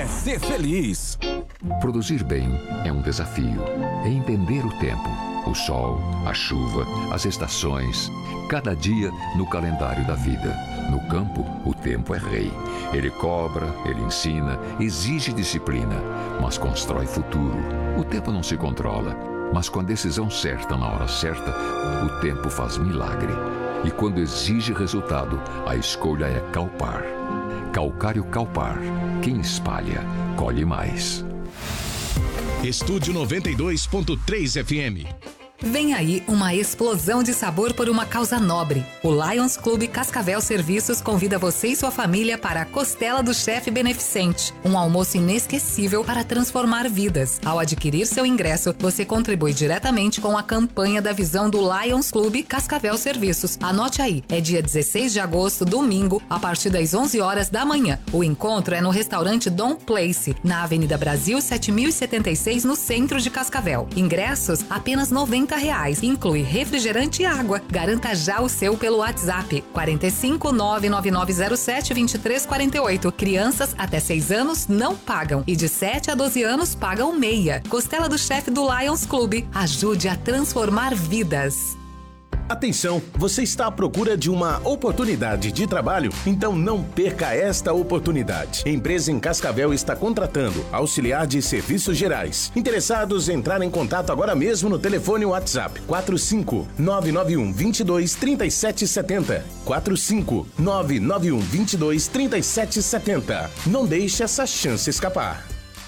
é ser feliz. Produzir bem é um desafio. É entender o tempo, o sol, a chuva, as estações, cada dia no calendário da vida. No campo, o tempo é rei. Ele cobra, ele ensina, exige disciplina, mas constrói futuro. O tempo não se controla, mas com a decisão certa na hora certa, o tempo faz milagre. E quando exige resultado, a escolha é Calpar. Calcário Calpar. Quem espalha, colhe mais. Estúdio 92.3 FM. Vem aí uma explosão de sabor por uma causa nobre. O Lions Clube Cascavel Serviços convida você e sua família para a Costela do Chefe Beneficente, um almoço inesquecível para transformar vidas. Ao adquirir seu ingresso, você contribui diretamente com a campanha da visão do Lions Clube Cascavel Serviços. Anote aí, é dia 16 de agosto, domingo, a partir das 11 horas da manhã. O encontro é no restaurante Dom Place, na Avenida Brasil 7076, no centro de Cascavel. Ingressos apenas R$90. Inclui refrigerante e água. Garanta já o seu pelo WhatsApp 45 99907 2348. Crianças até 6 anos não pagam e de 7 a 12 anos pagam meia. Costela do Chefe do Lions Clube. Ajude a transformar vidas. Atenção, você está à procura de uma oportunidade de trabalho? Então não perca esta oportunidade. A empresa em Cascavel está contratando auxiliar de serviços gerais. Interessados, entrar em contato agora mesmo no telefone WhatsApp 45 991 22 37 70. 45 991 22 37 70. Não deixe essa chance escapar.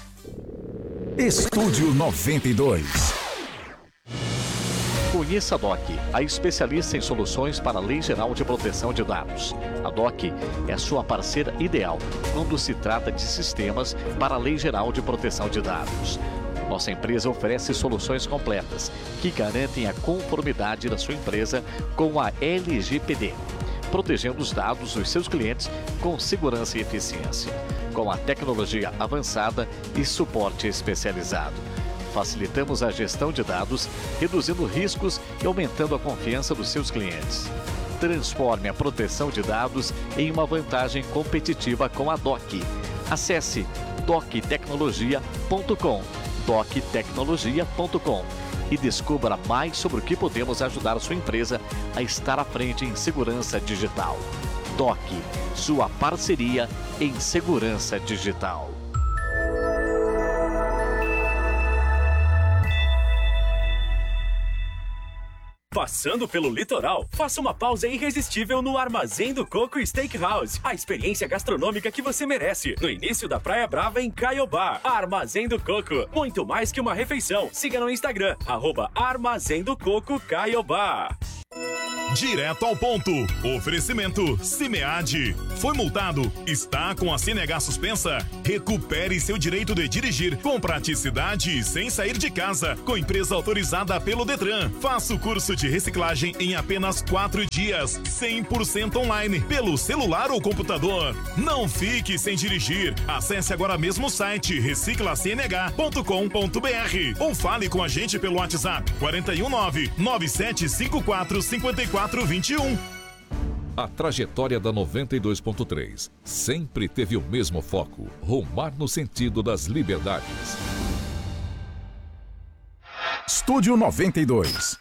Estúdio 92. Conheça a DOC, a especialista em soluções para a Lei Geral de Proteção de Dados. A DOC é a sua parceira ideal quando se trata de sistemas para a Lei Geral de Proteção de Dados. Nossa empresa oferece soluções completas que garantem a conformidade da sua empresa com a LGPD, protegendo os dados dos seus clientes com segurança e eficiência, com a tecnologia avançada e suporte especializado. Facilitamos a gestão de dados, reduzindo riscos e aumentando a confiança dos seus clientes. Transforme a proteção de dados em uma vantagem competitiva com a DOC. Acesse doctecnologia.com, doctecnologia.com e descubra mais sobre o que podemos ajudar a sua empresa a estar à frente em segurança digital. DOC, sua parceria em segurança digital. Passando pelo litoral, faça uma pausa irresistível no Armazém do Coco Steakhouse. A experiência gastronômica que você merece. No início da Praia Brava, em Caiobá. Armazém do Coco. Muito mais que uma refeição. Siga no Instagram, @Armazém do Coco Caiobá. Direto ao ponto. Oferecimento Cimead. Foi multado? Está com a CNH suspensa? Recupere seu direito de dirigir com praticidade e sem sair de casa. Com empresa autorizada pelo Detran. Faça o curso de reciclagem em apenas 4 dias. 100% online. Pelo celular ou computador. Não fique sem dirigir. Acesse agora mesmo o site reciclacnh.com.br ou fale com a gente pelo WhatsApp 419-9754-5421. A trajetória da 92.3 sempre teve o mesmo foco: rumar no sentido das liberdades. Estúdio 92.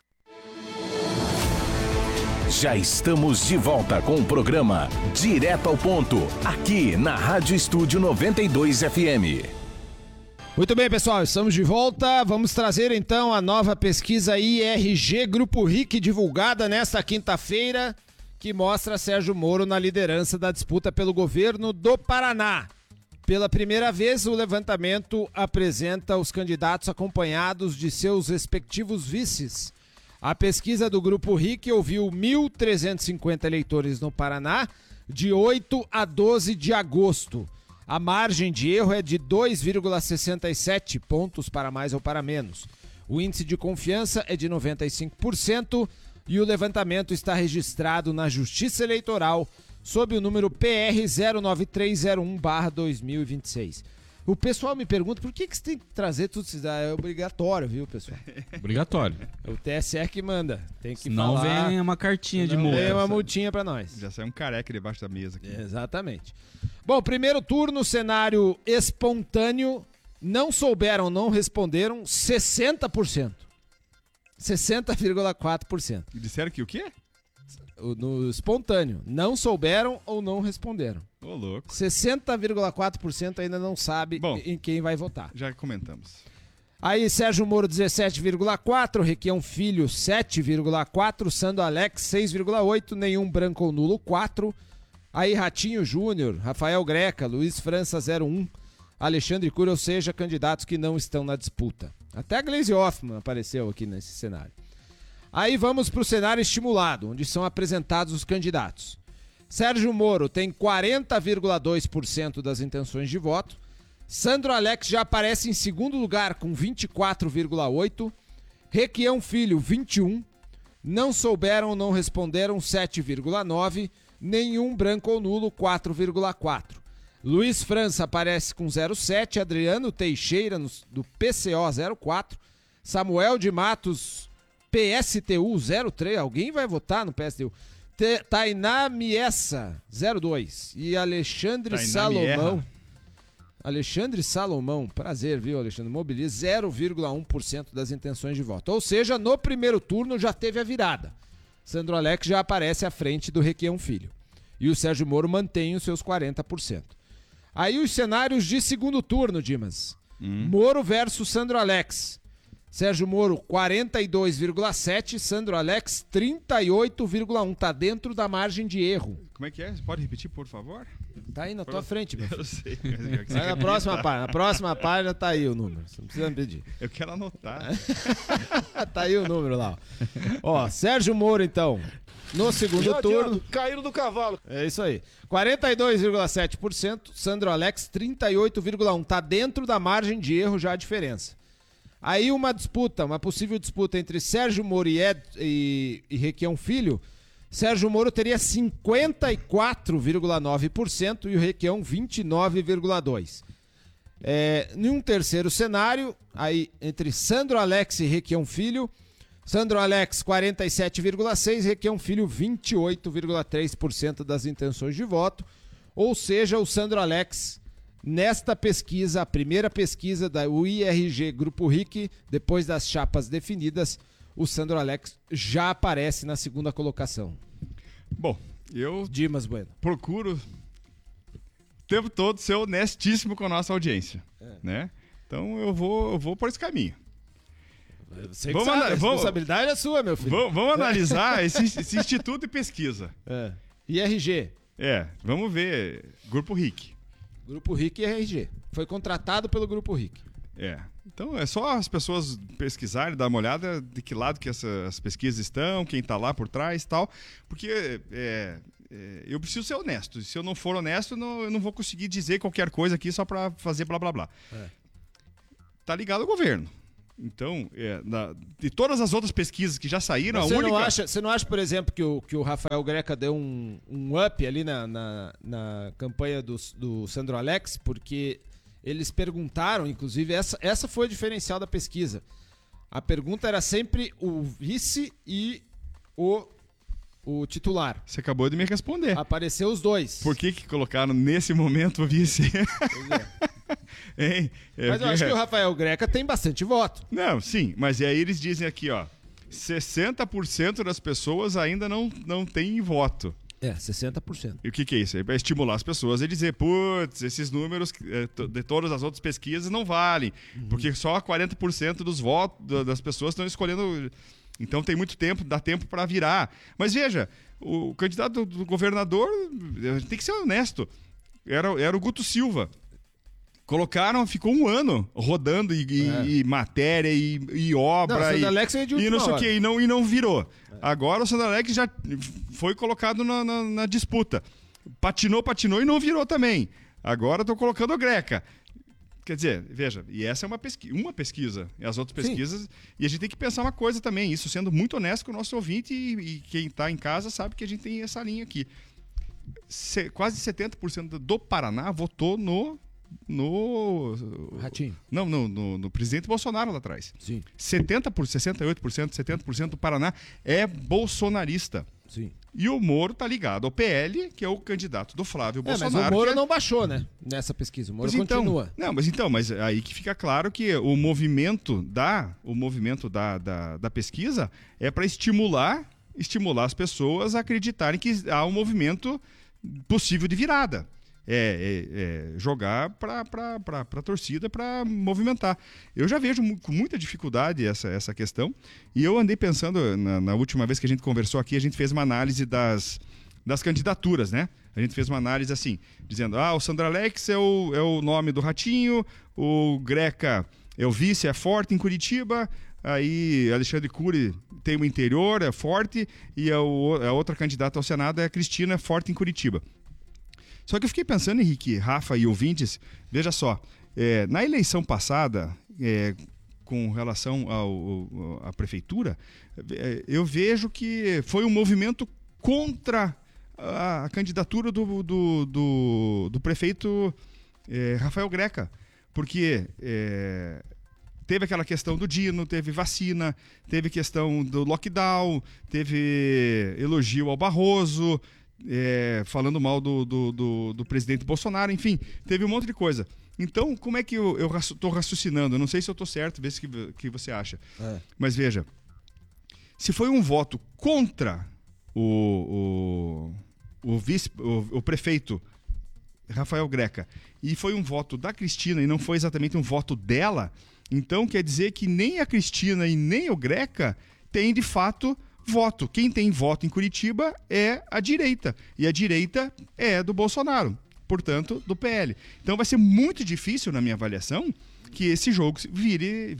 Já estamos de volta com o programa Direto ao Ponto, aqui na Rádio Estúdio 92 FM. Muito bem, pessoal, estamos de volta. Vamos trazer então a nova pesquisa IRG Grupo RIC, divulgada nesta quinta-feira, que mostra Sérgio Moro na liderança da disputa pelo governo do Paraná. Pela primeira vez, o levantamento apresenta os candidatos acompanhados de seus respectivos vices. A pesquisa do Grupo RIC ouviu 1.350 eleitores no Paraná, de 8 a 12 de agosto. A margem de erro é de 2,67 pontos para mais ou para menos. O índice de confiança é de 95% e o levantamento está registrado na Justiça Eleitoral sob o número PR 09301/2026. O pessoal me pergunta por que você tem que trazer tudo isso. É obrigatório, viu, pessoal? Obrigatório. É o TSE que manda. Tem que não falar. Vem uma cartinha de multa. Vem uma multinha pra nós. Já saiu um careca debaixo da mesa aqui. Exatamente. Bom, primeiro turno, cenário espontâneo. Não souberam, não responderam 60%. 60,4%. Disseram que o quê? No espontâneo. Não souberam ou não responderam. Ô, louco. 60,4% ainda não sabe em quem vai votar. Já comentamos. Aí Sérgio Moro 17,4%, Requião Filho 7,4%, Sandro Alex 6,8%, nenhum branco ou nulo 4%. Aí Ratinho Júnior, Rafael Greca, Luiz França 0,1%, Alexandre Cury, ou seja, candidatos que não estão na disputa. Até a Gleisi Hoffmann apareceu aqui nesse cenário. Aí vamos para o cenário estimulado, onde são apresentados os candidatos. Sérgio Moro tem 40,2% das intenções de voto. Sandro Alex já aparece em segundo lugar com 24,8%. Requião Filho, 21%. Não souberam ou não responderam, 7,9%. Nenhum branco ou nulo, 4,4%. Luiz França aparece com 0,7%. Adriano Teixeira, do PCO, 0,4%. Samuel de Matos, PSTU 03, alguém vai votar no PSTU. Tainá Miessa 02 e Alexandre Tainá Salomão. Mierra. Alexandre Salomão, prazer, viu, Alexandre? Mobiliza 0,1% das intenções de voto. Ou seja, no primeiro turno já teve a virada. Sandro Alex já aparece à frente do Requião Filho. E o Sérgio Moro mantém os seus 40%. Aí os cenários de segundo turno, Dimas. Moro versus Sandro Alex. Sérgio Moro, 42,7%, Sandro Alex, 38,1%. Tá dentro da margem de erro. Como é que é? Você pode repetir, por favor? Tá aí na tua frente, meu filho. Eu sei. Vai na próxima página. Na próxima página tá aí o número. Você não precisa me pedir. Eu quero anotar. Tá aí o número lá. Ó, Sérgio Moro, então, no segundo turno. Caíram do cavalo. É isso aí. 42,7%, Sandro Alex, 38,1%. Tá dentro da margem de erro já a diferença. Aí uma possível disputa entre Sérgio Moro e Requião Filho. Sérgio Moro teria 54,9% e o Requião 29,2%. Em um terceiro cenário, aí entre Sandro Alex e Requião Filho, Sandro Alex 47,6%, Requião Filho 28,3% das intenções de voto. Ou seja, o Sandro Alex, nesta pesquisa, a primeira pesquisa da UIRG Grupo RIC, depois das chapas definidas, o Sandro Alex já aparece na segunda colocação. Bom, eu Dimas Bueno. procuro o tempo todo ser honestíssimo com a nossa audiência, né? Então eu vou por esse caminho. Você que sabe, a responsabilidade é sua, meu filho. Vamos analisar esse instituto de pesquisa. IRG. Vamos ver. Grupo RIC. Grupo RIC e IRG. Foi contratado pelo Grupo RIC. Então é só as pessoas pesquisarem, dar uma olhada de que lado que essas pesquisas estão, quem está lá por trás e tal, porque eu preciso ser honesto. Se eu não for honesto, eu não vou conseguir dizer qualquer coisa aqui só para fazer blá blá blá. Tá ligado ao governo. Então, de todas as outras pesquisas que já saíram, Você não acha, por exemplo, que o Rafael Greca deu um up ali na campanha do Sandro Alex? Porque eles perguntaram, inclusive, essa foi o diferencial da pesquisa. A pergunta era sempre o vice e o titular. Você acabou de me responder. Apareceu os dois. Por que colocaram nesse momento o vice? Mas eu acho que o Rafael Greca tem bastante voto. Não, sim, mas aí eles dizem aqui, ó, 60% das pessoas ainda não têm voto. 60%. E o que é isso? É estimular as pessoas a dizer, putz, esses números de todas as outras pesquisas não valem, porque só 40% dos votos das pessoas estão escolhendo. Então tem muito tempo, dá tempo para virar. Mas veja, o candidato do governador tem que ser honesto. Era o Guto Silva. Colocaram, ficou um ano rodando e matéria e obra. Não, o Sandro Alex é de e não sei o que, e não virou. Agora o Sandro Alex já foi colocado na disputa. Patinou e não virou também. Agora estou colocando o Greca. Quer dizer, veja, e essa é uma pesquisa. E as outras pesquisas. Sim. E a gente tem que pensar uma coisa também, isso sendo muito honesto com o nosso ouvinte e quem está em casa sabe que a gente tem essa linha aqui. Quase 70% do Paraná votou no no Ratinho. Não, no presidente Bolsonaro lá atrás. Sim. 68%, 70% do Paraná é bolsonarista. Sim. E o Moro tá ligado ao PL, que é o candidato do Flávio Bolsonaro. Mas o Moro não baixou, né? Nessa pesquisa. O Moro continua. Mas aí que fica claro que o movimento da pesquisa é para estimular as pessoas a acreditarem que há um movimento possível de virada. Jogar para a torcida para movimentar. Eu já vejo com muita dificuldade essa questão, e eu andei pensando, na última vez que a gente conversou aqui, a gente fez uma análise das candidaturas, né? A gente fez uma análise assim, dizendo, o Sandro Alex é o nome do Ratinho, o Greca é o vice, é forte em Curitiba, aí Alexandre Cury tem o interior, é forte, e a outra candidata ao Senado é a Cristina, é forte em Curitiba. Só que eu fiquei pensando, Henrique, Rafa e ouvintes, veja só, na eleição passada, com relação à prefeitura, eu vejo que foi um movimento contra a candidatura do prefeito Rafael Greca, porque teve aquela questão do Dino, teve vacina, teve questão do lockdown, teve elogio ao Barroso, falando mal do presidente Bolsonaro, enfim, teve um monte de coisa. Então, como é que eu estou raciocinando? Eu não sei se eu estou certo, vê o que você acha. Mas veja, se foi um voto contra o prefeito Rafael Greca e foi um voto da Cristina e não foi exatamente um voto dela, então quer dizer que nem a Cristina e nem o Greca têm, de fato, voto. Quem tem voto em Curitiba é a direita. E a direita é do Bolsonaro, portanto, do PL. Então vai ser muito difícil, na minha avaliação, que esse jogo vire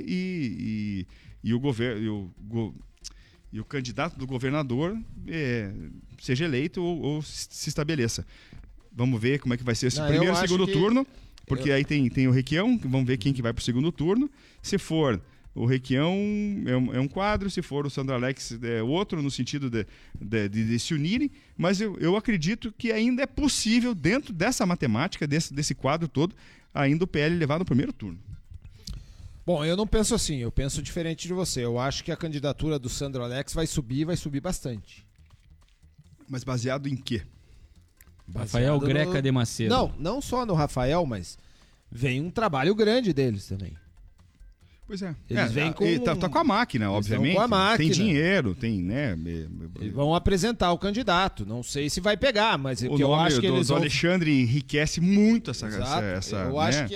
e o governo e o candidato do governador seja eleito ou se estabeleça. Vamos ver como é que vai ser esse primeiro e segundo turno, porque aí tem o Requião, vamos ver quem que vai para o segundo turno. Se for o Requião é um quadro, se for o Sandro Alex é outro, no sentido de se unirem, mas eu acredito que ainda é possível, dentro dessa matemática, desse quadro todo, ainda o PL levar no primeiro turno. Bom, eu não penso assim, eu penso diferente de você. Eu acho que a candidatura do Sandro Alex vai subir bastante. Mas baseado em quê? Rafael Greca de Macedo. Não só no Rafael, mas vem um trabalho grande deles também. Pois é. Eles vêm com... Tá com a máquina, obviamente. Com a máquina. Tem dinheiro, tem, né? Eles vão apresentar o candidato. Não sei se vai pegar, mas o eu acho que eles vão... Alexandre enriquece muito essa... Eu acho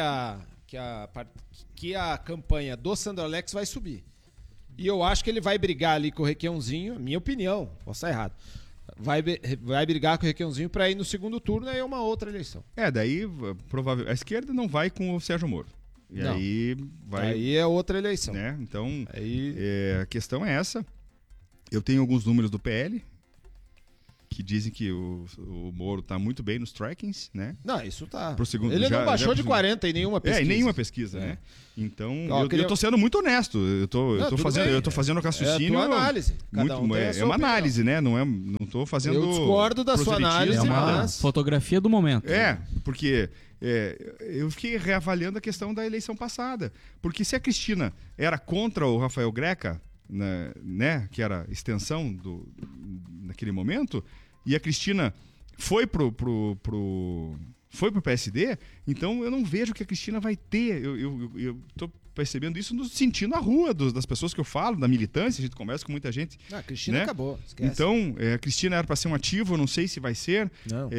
que a campanha do Sandro Alex vai subir. E eu acho que ele vai brigar ali com o Requiãozinho, minha opinião, posso estar errado. Vai brigar com o Requiãozinho para ir no segundo turno, aí é uma outra eleição. Daí, provavelmente, a esquerda não vai com o Sérgio Moro. E não. Aí é outra eleição. Né? Então, a questão é essa. Eu tenho alguns números do PL que dizem que o Moro está muito bem nos trackings, né? Não, isso tá. Pro segundo, ele não baixou de 40 em nenhuma pesquisa. Em nenhuma pesquisa, né? Então, eu tô sendo muito honesto. Eu tô fazendo raciocínio. É a tua análise. É uma análise, né? Não tô fazendo. Eu discordo da sua análise. É uma fotografia do momento. Porque eu fiquei reavaliando a questão da eleição passada. Porque se a Cristina era contra o Rafael Greca, né, que era extensão naquele momento, e a Cristina foi pro PSD, então eu não vejo que a Cristina vai ter. Eu tô percebendo isso sentindo a rua das pessoas que eu falo, da militância, a gente conversa com muita gente. A Cristina, né? Acabou, esquece. Então, a Cristina era para ser um ativo, eu não sei se vai ser. Não.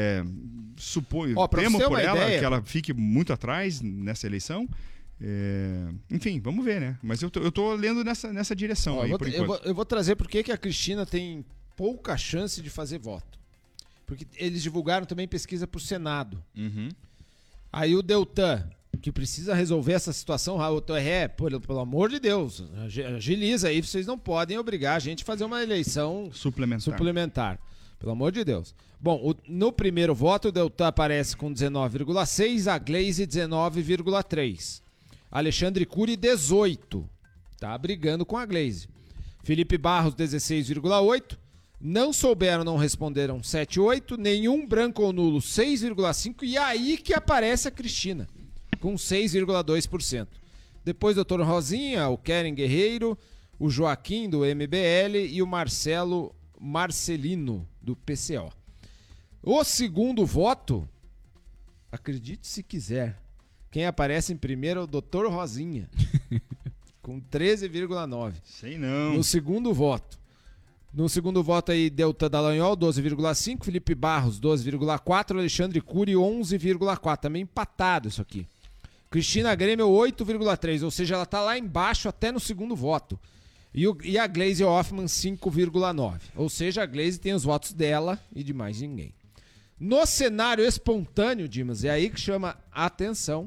Temo por ela que ela fique muito atrás nessa eleição. Enfim, vamos ver, né? Mas eu tô lendo nessa direção aí, por enquanto. Eu vou trazer por que a Cristina tem pouca chance de fazer voto. Porque eles divulgaram também pesquisa pro Senado. Uhum. Aí o Deltan, que precisa resolver essa situação, pelo amor de Deus, agiliza aí, vocês não podem obrigar a gente a fazer uma eleição suplementar. Pelo amor de Deus. Bom, no primeiro voto, o Deltan aparece com 19,6%, a Gleisi 19,3%. Alexandre Cury, 18%. Tá brigando com a Gleisi. Felipe Barros, 16,8%. Não souberam, não responderam 7,8%. Nenhum branco ou nulo 6,5%. E aí que aparece a Cristina, com 6,2%. Depois o Dr. Rosinha, o Keren Guerreiro, o Joaquim do MBL e o Marcelino do PCO. O segundo voto, acredite se quiser, quem aparece em primeiro é o Dr. Rosinha, com 13,9%. Sei não. No segundo voto. No segundo voto aí, Deltan Dallagnol, 12,5%, Felipe Barros, 12,4%, Alexandre Cury, 11,4%. Também empatado isso aqui. Cristina Grêmio, 8,3%, ou seja, ela tá lá embaixo até no segundo voto. E a Glaze Hoffmann, 5,9%. Ou seja, a Glaze tem os votos dela e de mais ninguém. No cenário espontâneo, Dimas, é aí que chama a atenção.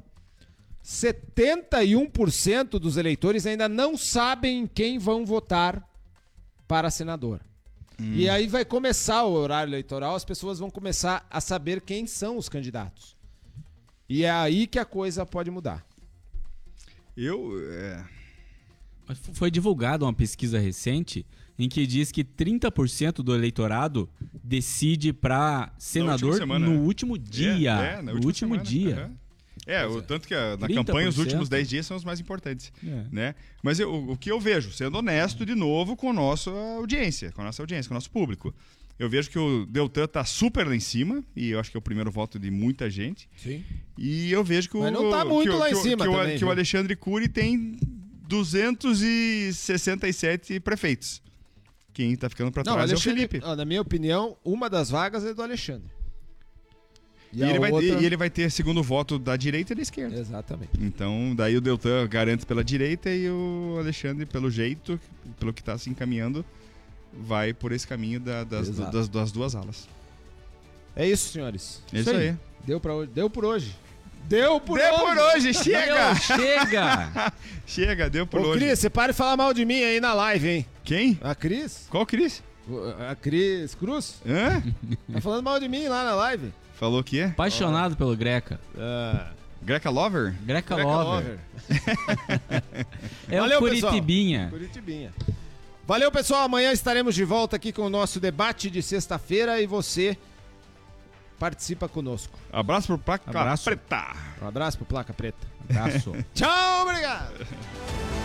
71% dos eleitores ainda não sabem em quem vão votar para senador. E aí vai começar o horário eleitoral, as pessoas vão começar a saber quem são os candidatos. E é aí que a coisa pode mudar. Foi divulgada uma pesquisa recente em que diz que 30% do eleitorado decide para senador no último dia. No último dia. O tanto que na campanha os últimos 10 dias são os mais importantes. Né? Mas o que eu vejo, sendo honesto de novo com a nossa audiência, com o nosso público. Eu vejo que o Deltan tá super lá em cima, e eu acho que é o primeiro voto de muita gente. Sim. E eu vejo que Mas não tá muito lá em cima também, que o Alexandre Cury tem 267 prefeitos. Quem tá ficando para trás é o Felipe. Na minha opinião, uma das vagas é do Alexandre. E ele vai ter segundo voto da direita e da esquerda. Exatamente. Então, daí o Deltan garante pela direita e o Alexandre, pelo jeito, pelo que tá se encaminhando, vai por esse caminho das duas alas. É isso, senhores. É isso aí. Deu por hoje. Deu por hoje. Chega! Deu por hoje. Cris, você para de falar mal de mim aí na live, hein? Quem? A Cris. Qual Cris? A Cris Cruz. Hã? Tá falando mal de mim lá na live. Falou o quê? Apaixonado pelo Greca. Greca Lover? Greca Lover. Valeu, o Curitibinha. Curitibinha. Valeu, pessoal. Amanhã estaremos de volta aqui com o nosso debate de sexta-feira e você participa conosco. Abraço pro Placa Preta. Um abraço pro Placa Preta. Abraço. Tchau, obrigado.